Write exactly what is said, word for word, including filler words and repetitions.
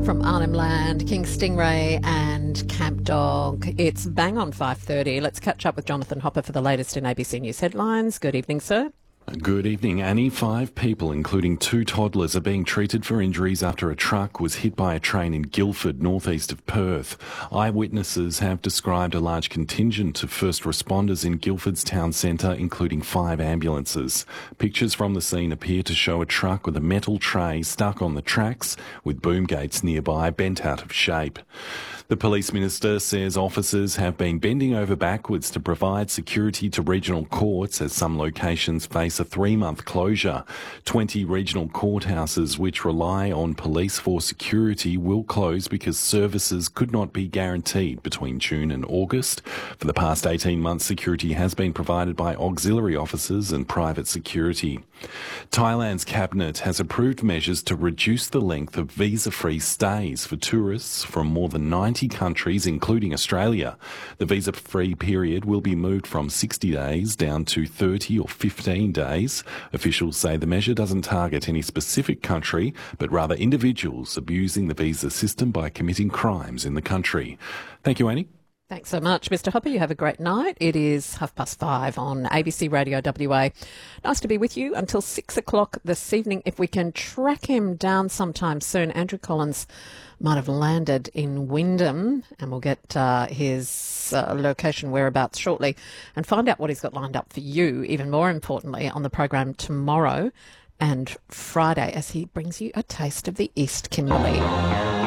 From Arnhem Land, King Stingray and Camp Dog. It's bang on five thirty. Let's catch up with Jonathan Hopper for the latest in A B C News headlines. Good evening, sir. Good evening, Annie. Five people, including two toddlers, are being treated for injuries after a truck was hit by a train in Guildford, northeast of Perth. Eyewitnesses have described a large contingent of first responders in Guildford's town centre, including five ambulances. Pictures from the scene appear to show a truck with a metal tray stuck on the tracks, with boom gates nearby bent out of shape. The police minister says officers have been bending over backwards to provide security to regional courts as some locations face a three-month closure. twenty regional courthouses which rely on police for security will close because services could not be guaranteed between June and August. For the past eighteen months, security has been provided by auxiliary officers and private security. Thailand's cabinet has approved measures to reduce the length of visa-free stays for tourists from more than ninety countries, including Australia. The visa-free period will be moved from sixty days down to thirty or fifteen days. Officials say the measure doesn't target any specific country, but rather individuals abusing the visa system by committing crimes in the country. Thank you, Annie. Thanks so much, Mister Hopper. You have a great night. It is half past five on A B C Radio W A. Nice to be with you until six o'clock this evening. If we can track him down sometime soon, Andrew Collins might have landed in Wyndham, and we'll get uh, his uh, location whereabouts shortly and find out what he's got lined up for you, even more importantly, on the program tomorrow and Friday as he brings you a taste of the East Kimberley.